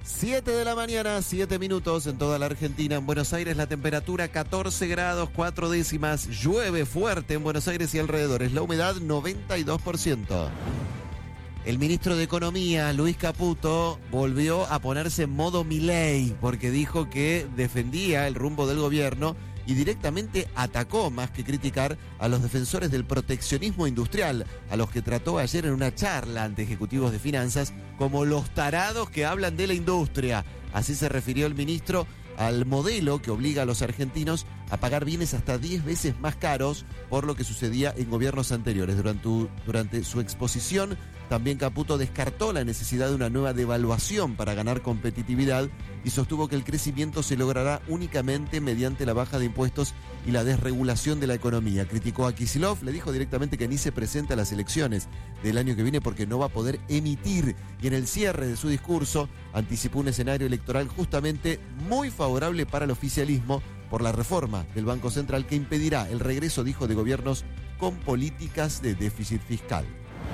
7 de la mañana, 7 minutos en toda la Argentina. En Buenos Aires la temperatura 14 grados 4 décimas. Llueve fuerte en Buenos Aires y alrededores. La humedad 92%. El ministro de Economía, Luis Caputo, volvió a ponerse en modo Milei porque dijo que defendía el rumbo del gobierno y directamente atacó, más que criticar, a los defensores del proteccionismo industrial, a los que trató ayer en una charla ante ejecutivos de finanzas como los tarados que hablan de la industria. Así se refirió el ministro al modelo que obliga a los argentinos a pagar bienes hasta 10 veces más caros por lo que sucedía en gobiernos anteriores. Durante su exposición, también Caputo descartó la necesidad de una nueva devaluación para ganar competitividad y sostuvo que el crecimiento se logrará únicamente mediante la baja de impuestos y la desregulación de la economía. Criticó a Kicillof, le dijo directamente que ni se presenta a las elecciones del año que viene porque no va a poder emitir. Y en el cierre de su discurso anticipó un escenario electoral justamente muy favorable para el oficialismo por la reforma del Banco Central que impedirá el regreso, dijo, de gobiernos con políticas de déficit fiscal.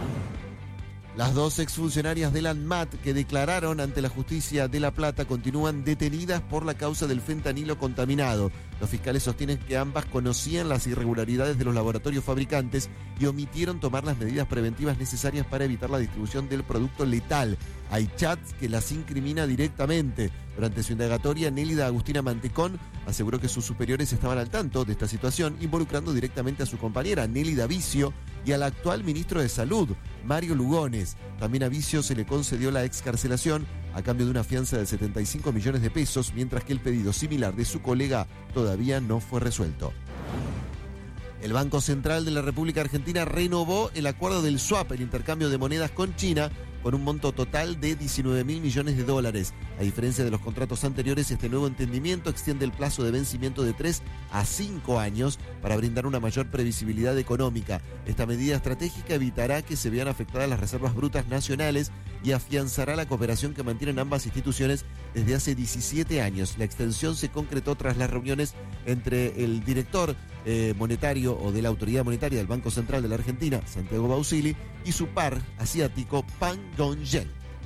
Las dos exfuncionarias del ANMAT que declararon ante la justicia de La Plata continúan detenidas por la causa del fentanilo contaminado. Los fiscales sostienen que ambas conocían las irregularidades de los laboratorios fabricantes y omitieron tomar las medidas preventivas necesarias para evitar la distribución del producto letal. Hay chats que las incrimina directamente. Durante su indagatoria, Nélida Agustina Mantecón aseguró que sus superiores estaban al tanto de esta situación, involucrando directamente a su compañera Nélida Vicio y al actual ministro de Salud, Mario Lugones. También a Vicio se le concedió la excarcelación a cambio de una fianza de 75 millones de pesos, mientras que el pedido similar de su colega todavía no fue resuelto. El Banco Central de la República Argentina renovó el acuerdo del swap, el intercambio de monedas con China, con un monto total de 19.000 millones de dólares. A diferencia de los contratos anteriores, este nuevo entendimiento extiende el plazo de vencimiento de 3 a 5 años para brindar una mayor previsibilidad económica. Esta medida estratégica evitará que se vean afectadas las reservas brutas nacionales y afianzará la cooperación que mantienen ambas instituciones desde hace 17 años. La extensión se concretó tras las reuniones entre el director monetario o de la autoridad monetaria del Banco Central de la Argentina, Santiago Bausili, y su par asiático, Pan Gongyen.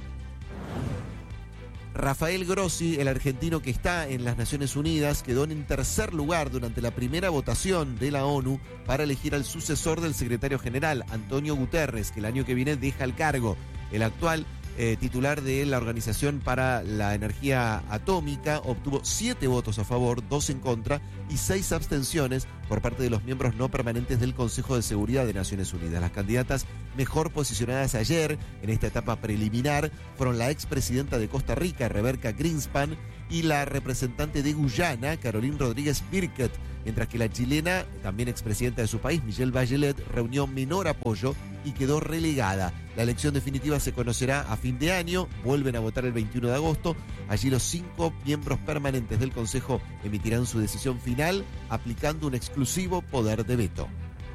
Rafael Grossi, el argentino que está en las Naciones Unidas, quedó en tercer lugar durante la primera votación de la ONU para elegir al sucesor del secretario general, Antonio Guterres, que el año que viene deja el cargo. El actual titular de la Organización para la Energía Atómica obtuvo 7 votos a favor, 2 en contra y 6 abstenciones por parte de los miembros no permanentes del Consejo de Seguridad de Naciones Unidas. Las candidatas mejor posicionadas ayer en esta etapa preliminar fueron la expresidenta de Costa Rica, Rebeca Greenspan, y la representante de Guyana, Caroline Rodríguez Birket, mientras que la chilena, también expresidenta de su país, Michelle Bachelet, reunió menor apoyo y quedó relegada. La elección definitiva se conocerá a fin de año, vuelven a votar el 21 de agosto. Allí los 5 miembros permanentes del Consejo emitirán su decisión final, aplicando un exclusivo poder de veto.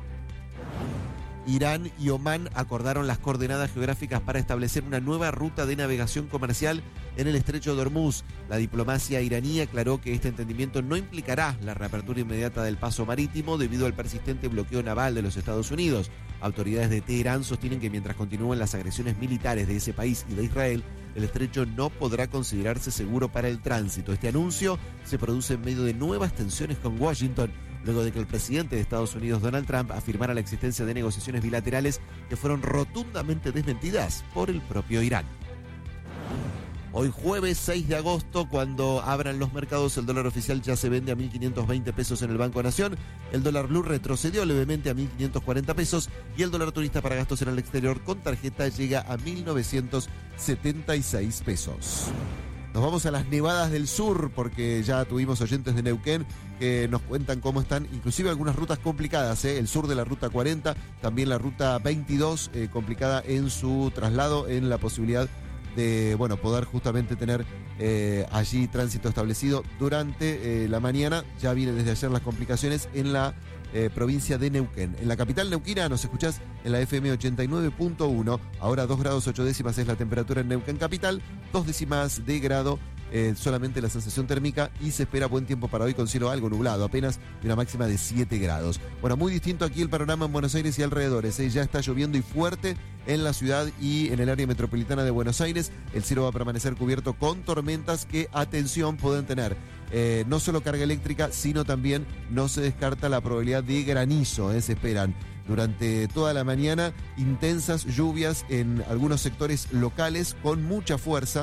Irán y Omán acordaron las coordenadas geográficas para establecer una nueva ruta de navegación comercial en el estrecho de Hormuz. La diplomacia iraní aclaró que este entendimiento no implicará la reapertura inmediata del paso marítimo debido al persistente bloqueo naval de los Estados Unidos. Autoridades de Teherán sostienen que mientras continúen las agresiones militares de ese país y de Israel, el estrecho no podrá considerarse seguro para el tránsito. Este anuncio se produce en medio de nuevas tensiones con Washington, luego de que el presidente de Estados Unidos, Donald Trump, afirmara la existencia de negociaciones bilaterales que fueron rotundamente desmentidas por el propio Irán. Hoy jueves 6 de agosto, cuando abran los mercados, el dólar oficial ya se vende a 1.520 pesos en el Banco Nación, el dólar blue retrocedió levemente a 1.540 pesos y el dólar turista para gastos en el exterior con tarjeta llega a 1.976 pesos. Nos vamos a las nevadas del sur porque ya tuvimos oyentes de Neuquén que nos cuentan cómo están, inclusive algunas rutas complicadas, el sur de la ruta 40, también la ruta 22, complicada en su traslado, en la posibilidad de poder justamente tener allí tránsito establecido durante la mañana. Ya vienen desde ayer las complicaciones en la provincia de Neuquén. En la capital neuquina nos escuchás en la FM 89.1. Ahora 2 grados 8 décimas es la temperatura en Neuquén capital, 2 décimas de grado solamente la sensación térmica, y se espera buen tiempo para hoy con cielo algo nublado, apenas de una máxima de 7 grados. Bueno, muy distinto aquí el panorama en Buenos Aires y alrededores. Ya está lloviendo y fuerte en la ciudad y en el área metropolitana de Buenos Aires. El cielo va a permanecer cubierto con tormentas que, atención, pueden tener no solo carga eléctrica, sino también no se descarta la probabilidad de granizo. Se esperan durante toda la mañana intensas lluvias en algunos sectores locales con mucha fuerza.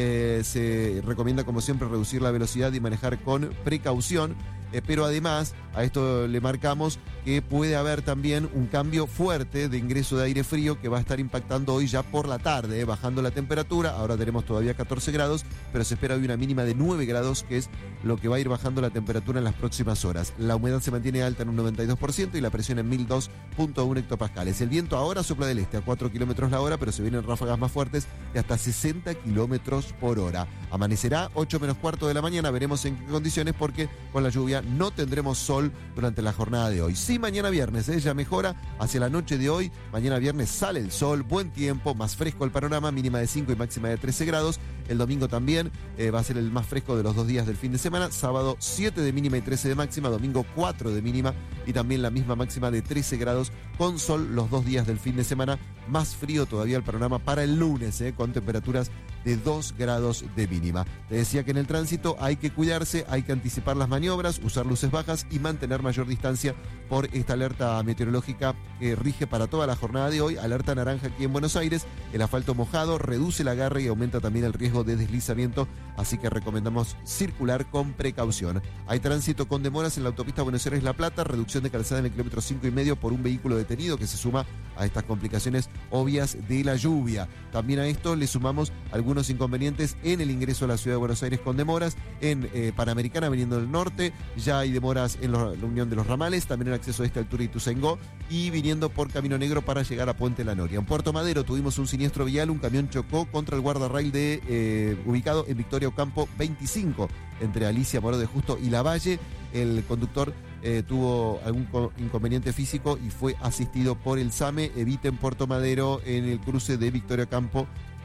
Se recomienda, como siempre, reducir la velocidad y manejar con precaución. Pero además, a esto le marcamos que puede haber también un cambio fuerte de ingreso de aire frío que va a estar impactando hoy ya por la tarde, bajando la temperatura. Ahora tenemos todavía 14 grados, pero se espera hoy una mínima de 9 grados, que es lo que va a ir bajando la temperatura en las próximas horas. La humedad se mantiene alta en un 92% y la presión en 1002.1 hectopascales. El viento ahora sopla del este a 4 kilómetros la hora, pero se vienen ráfagas más fuertes de hasta 60 kilómetros por hora. Amanecerá 8 menos cuarto de la mañana, veremos en qué condiciones, porque con la lluvia no tendremos sol durante la jornada de hoy. Sí, mañana viernes ya mejora hacia la noche de hoy. Mañana viernes sale el sol, buen tiempo, más fresco el panorama, mínima de 5 y máxima de 13 grados. El domingo también va a ser el más fresco de los 2 días del fin de semana. Sábado 7 de mínima y 13 de máxima, domingo 4 de mínima y también la misma máxima de 13 grados con sol los 2 días del fin de semana. Más frío todavía el panorama para el lunes, con temperaturas de 2 grados de mínima. Te decía que en el tránsito hay que cuidarse, hay que anticipar las maniobras, usar luces bajas y mantener mayor distancia por esta alerta meteorológica que rige para toda la jornada de hoy. Alerta naranja aquí en Buenos Aires. El asfalto mojado reduce el agarre y aumenta también el riesgo de deslizamiento, así que recomendamos circular con precaución. Hay tránsito con demoras en la autopista Buenos Aires-La Plata, reducción de calzada en el kilómetro 5,5 por un vehículo detenido, que se suma a estas complicaciones obvias de la lluvia. También a esto le sumamos algunos inconvenientes en el ingreso a la ciudad de Buenos Aires con demoras. En Panamericana, viniendo del norte, ya hay demoras en la Unión de los Ramales, también en acceso a esta altura Ituzaingó, y viniendo por Camino Negro para llegar a Puente La Noria. En Puerto Madero tuvimos un siniestro vial, un camión chocó contra el guardarrail ubicado en Victoria Ocampo 25, entre Alicia Moró de Justo y Lavalle. El conductor tuvo algún inconveniente físico y fue asistido por el SAME. Eviten Puerto Madero en el cruce de Victoria Ocampo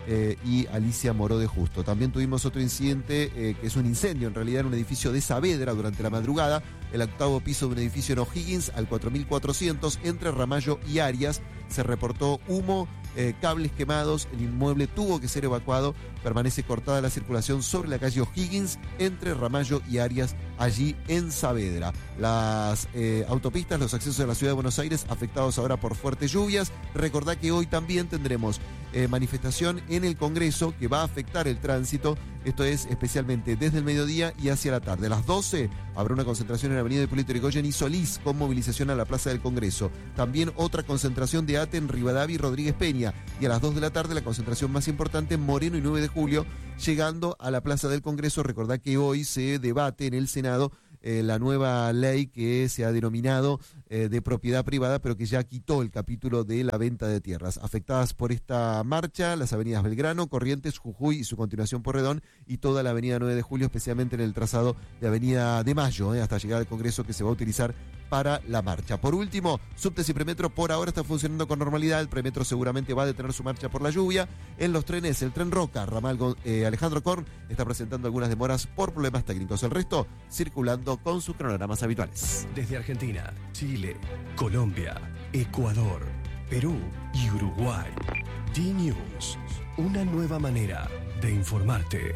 y Alicia Moró de Justo. También tuvimos otro incidente, que es un incendio en realidad en un edificio de Saavedra durante la madrugada. El 8º piso de un edificio en O'Higgins, al 4400, entre Ramallo y Arias. Se reportó humo, cables quemados, el inmueble tuvo que ser evacuado. Permanece cortada la circulación sobre la calle O'Higgins, entre Ramallo y Arias, allí en Saavedra. Las autopistas, los accesos a la ciudad de Buenos Aires afectados ahora por fuertes lluvias. Recordá que hoy también tendremos manifestación en el Congreso que va a afectar el tránsito. Esto es especialmente desde el mediodía y hacia la tarde. A las 12 habrá una concentración en Avenida Hipólito Yrigoyen y Solís con movilización a la Plaza del Congreso. También otra concentración de ATE en Rivadavia y Rodríguez Peña. Y a las 2 de la tarde la concentración más importante en Moreno y 9 de Julio, llegando a la Plaza del Congreso. Recordá que hoy se debate en el Senado la nueva ley que se ha denominado de propiedad privada, pero que ya quitó el capítulo de la venta de tierras. Afectadas por esta marcha, las avenidas Belgrano, Corrientes, Jujuy y su continuación Porredón, y toda la avenida 9 de Julio, especialmente en el trazado de Avenida de Mayo, hasta llegar al Congreso, que se va a utilizar para la marcha. Por último, subtes y premetro por ahora están funcionando con normalidad. El premetro seguramente va a detener su marcha por la lluvia. En los trenes, el tren Roca, ramal Alejandro Korn, está presentando algunas demoras por problemas técnicos. El resto circulando con sus cronogramas habituales. Desde Argentina, Chile, Colombia, Ecuador, Perú y Uruguay. D-News, una nueva manera de informarte.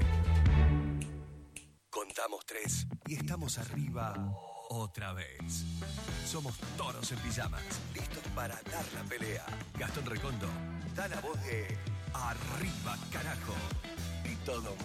Contamos 3 y estamos arriba otra vez. Somos toros en pijamas, listos para dar la pelea. Gastón Recondo da la voz de arriba, carajo. Y todo